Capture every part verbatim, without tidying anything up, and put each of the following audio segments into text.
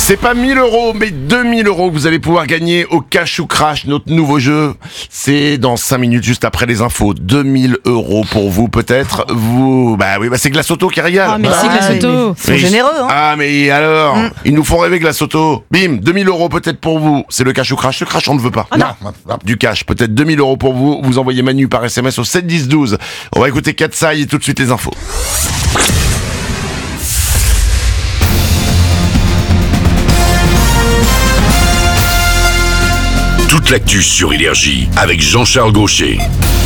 C'est pas mille euros, mais deux mille euros que vous allez pouvoir gagner au Cash ou Crash, notre nouveau jeu. C'est dans cinq minutes, juste après les infos. deux mille euros pour vous, peut-être. Vous, bah oui, bah c'est Glace Auto qui régale. Ah, merci ah, Glace Auto. C'est généreux, hein. Ah, mais alors, Mm. ils nous font rêver Glace Auto. Bim, deux mille euros peut-être pour vous. C'est le Cash ou Crash. Le Crash, on ne veut pas. Ah non. Du cash, peut-être deux mille euros pour vous. Vous envoyez Manu par S M S au sept dix douze. On va écouter Katsai et tout de suite les infos. Toute l'actu sur Énergie avec Jean-Charles Gaucher.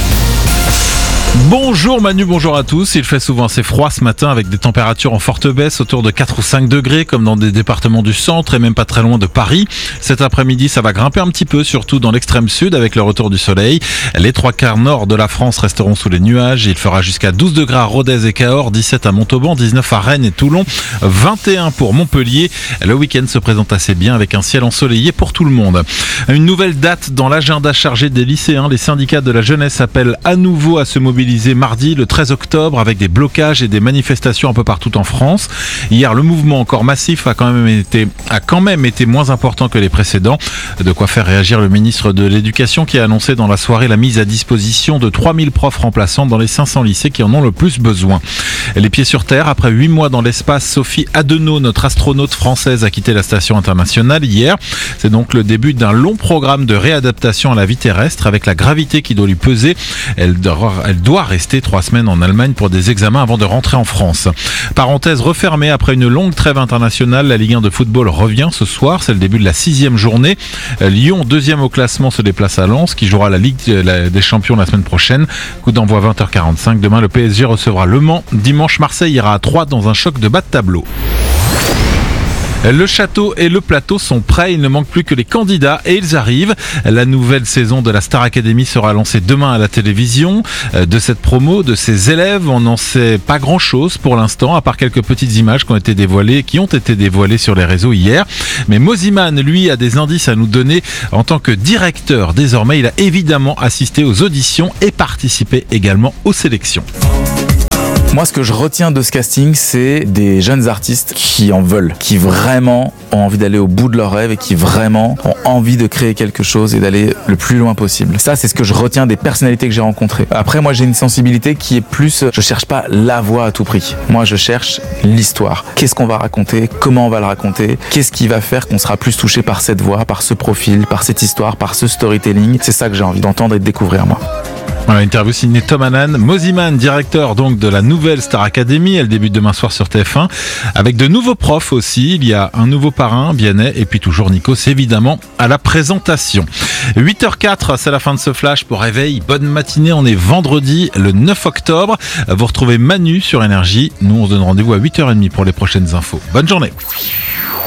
Bonjour Manu, bonjour à tous. Il fait souvent assez froid ce matin avec des températures en forte baisse autour de quatre ou cinq degrés comme dans des départements du centre et même pas très loin de Paris. Cet après-midi, ça va grimper un petit peu, surtout dans l'extrême sud avec le retour du soleil. Les trois quarts nord de la France resteront sous les nuages. Il fera jusqu'à douze degrés à Rodez et Cahors, dix-sept à Montauban, dix-neuf à Rennes et Toulon, vingt et un pour Montpellier. Le week-end se présente assez bien avec un ciel ensoleillé pour tout le monde. Une nouvelle date dans l'agenda chargé des lycéens. Les syndicats de la jeunesse appellent à nouveau à se mobiliser mardi le treize octobre avec des blocages et des manifestations un peu partout en France. Hier, le mouvement encore massif a quand même été, a quand même été moins important que les précédents. De quoi faire réagir le ministre de l'Éducation qui a annoncé dans la soirée la mise à disposition de trois mille profs remplaçants dans les cinq cents lycées qui en ont le plus besoin. Les pieds sur terre, après huit mois dans l'espace, Sophie Adenau, notre astronaute française, a quitté la station internationale hier. C'est donc le début d'un long programme de réadaptation à la vie terrestre avec la gravité qui doit lui peser. Elle doit, elle doit rester trois semaines en Allemagne pour des examens avant de rentrer en France. Parenthèse refermée, après une longue trêve internationale, la Ligue un de football revient ce soir. C'est le début de la sixième journée. Lyon, deuxième au classement, se déplace à Lens, qui jouera la Ligue des Champions la semaine prochaine. Coup d'envoi vingt heures quarante-cinq. Demain, le P S G recevra Le Mans. Dimanche, Marseille ira à Troyes dans un choc de bas de tableau. Le château et le plateau sont prêts, il ne manque plus que les candidats et ils arrivent. La nouvelle saison de la Star Academy sera lancée demain à la télévision. De cette promo, de ses élèves, on n'en sait pas grand chose pour l'instant, à part quelques petites images qui ont été dévoilées, qui ont été dévoilées sur les réseaux hier. Mais Moziman, lui, a des indices à nous donner. En tant que directeur, désormais, il a évidemment assisté aux auditions et participé également aux sélections. Moi, ce que je retiens de ce casting, c'est des jeunes artistes qui en veulent, qui vraiment ont envie d'aller au bout de leurs rêves et qui vraiment ont envie de créer quelque chose et d'aller le plus loin possible. Ça, c'est ce que je retiens des personnalités que j'ai rencontrées. Après, moi, j'ai une sensibilité qui est plus, je cherche pas la voix à tout prix. Moi, je cherche l'histoire. Qu'est-ce qu'on va raconter? Comment on va le raconter? Qu'est-ce qui va faire qu'on sera plus touché par cette voix, par ce profil, par cette histoire, par ce storytelling? C'est ça que j'ai envie d'entendre et de découvrir, moi. Voilà, interview signée Tom Hannan. Moziman, directeur donc de la nouvelle Star Academy. Elle débute demain soir sur T F un. Avec de nouveaux profs aussi. Il y a un nouveau parrain, Vianney, et puis toujours Nikos, évidemment, à la présentation. huit heures quatre, c'est la fin de ce flash pour réveil. Bonne matinée, on est vendredi, le neuf octobre. Vous retrouvez Manu sur Énergie. Nous, on se donne rendez-vous à huit heures trente pour les prochaines infos. Bonne journée.